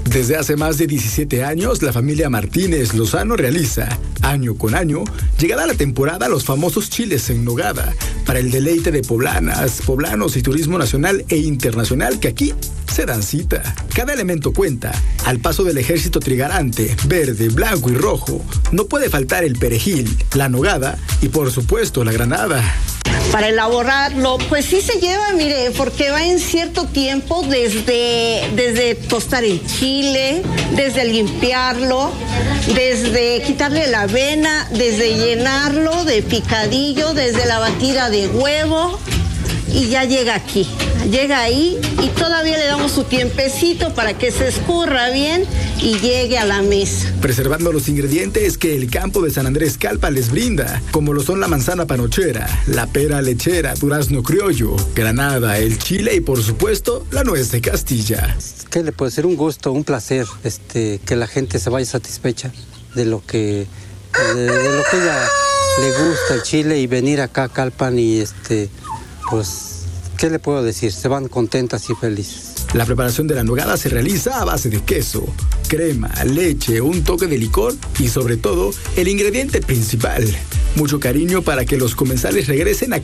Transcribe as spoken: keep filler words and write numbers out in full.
Desde hace más de diecisiete años, la familia Martínez Lozano realiza, año con año, llegada la temporada, los famosos chiles en nogada, para el deleite de poblanas, poblanos y turismo nacional e internacional que aquí se dan cita. Cada elemento cuenta. Al paso del ejército trigarante, verde, blanco y rojo, no puede faltar el perejil, la nogada y por supuesto la granada. Para elaborarlo, pues sí se lleva, mire, porque va en cierto tiempo desde, desde tostar el chile, desde limpiarlo, desde quitarle la avena, desde llenarlo de picadillo, desde la batida de huevo y ya llega aquí. Llega ahí y todavía le damos su tiempecito para que se escurra bien y llegue a la mesa. Preservando los ingredientes que el campo de San Andrés Calpa les brinda, como lo son la manzana panochera, la pera lechera, durazno criollo, granada, el chile y por supuesto la nuez de Castilla. ¿Qué le puede ser? Un gusto, un placer, este, que la gente se vaya satisfecha de lo que, de, de lo que ella le gusta el chile y venir acá a Calpan y este, pues, ¿qué le puedo decir? Se van contentas y felices. La preparación de la nogada se realiza a base de queso, crema, leche, un toque de licor y sobre todo el ingrediente principal, mucho cariño para que los comensales regresen a